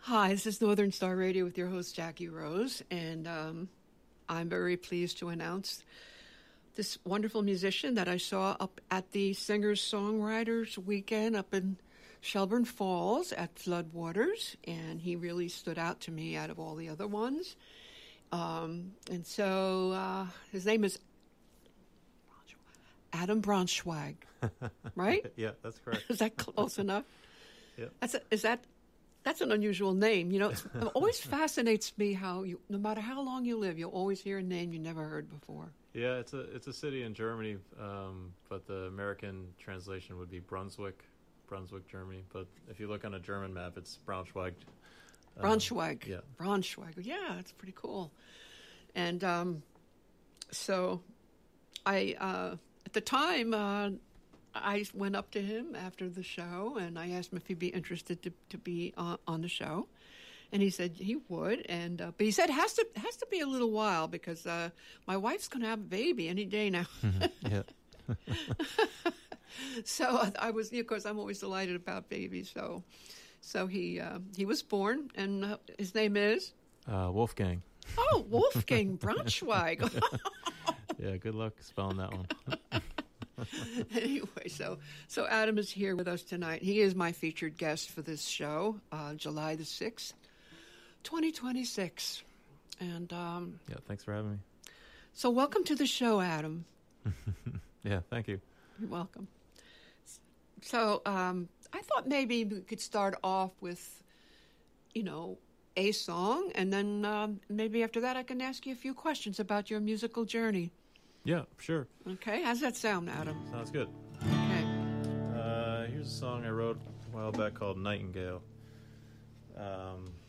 Hi, this is Northern Star Radio with your host, Jackie Rose, and I'm very pleased to announce this wonderful musician that I saw up at the Singers-Songwriters Weekend up in Shelburne Falls at Floodwaters, and he really stood out to me out of all the other ones. And so his name is Adam Braunschweig, right? Yeah, that's correct. Is that close enough? Yeah. That's an unusual name. You know, it always fascinates me how no matter how long you live, you'll always hear a name you never heard before. Yeah, it's a city in Germany, but the American translation would be Brunswick, Germany. But if you look on a German map, it's Braunschweig. Braunschweig. Yeah. Braunschweig. Yeah, it's pretty cool. And so I, at the time, I went up to him after the show, and I asked him if he'd be interested to be on the show, and he said he would. And but he said it has to be a little while because my wife's going to have a baby any day now. Yeah. So I was, of course, I'm always delighted about babies. So he was born, and his name is Wolfgang. Oh, Wolfgang Braunschweig. Yeah, good luck spelling that one. Anyway, so Adam is here with us tonight. He is my featured guest for this show, July the 6th, 2026. And yeah, thanks for having me. So welcome to the show, Adam. Yeah, thank you. You're welcome. So I thought maybe we could start off with, a song, and then maybe after that I can ask you a few questions about your musical journey. Yeah, sure. Okay, how's that sound, Adam? Sounds good. Okay. Here's a song I wrote a while back called Nightingale.